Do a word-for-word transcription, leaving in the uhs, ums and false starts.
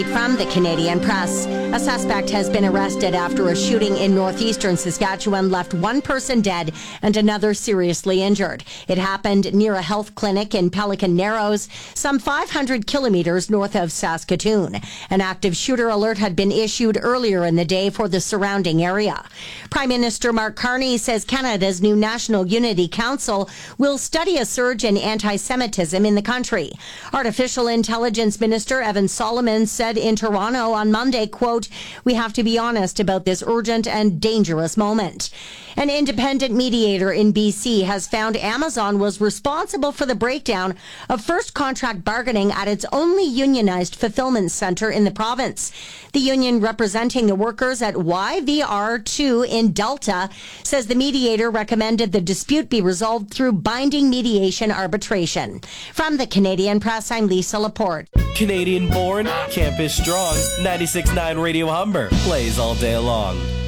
From the Canadian Press, a suspect has been arrested after a shooting in northeastern Saskatchewan left one person dead and another seriously injured. It happened near a health clinic in Pelican Narrows, some five hundred kilometers north of Saskatoon. An active shooter alert had been issued earlier in the day for the surrounding area. Prime Minister Mark Carney says Canada's new National Unity Council will study a surge in anti-Semitism in the country. Artificial Intelligence Minister Evan Solomon said in Toronto on Monday, quote, "We have to be honest about this urgent and dangerous moment." An independent mediator in B C has found Amazon was responsible for the breakdown of first contract bargaining at its only unionized fulfillment center in the province. The union representing the workers at Y V R two in Delta says the mediator recommended the dispute be resolved through binding mediation arbitration. From the Canadian Press, I'm Lisa Laporte. Canadian born, campus strong, ninety-six point nine Radio Humber plays all day long.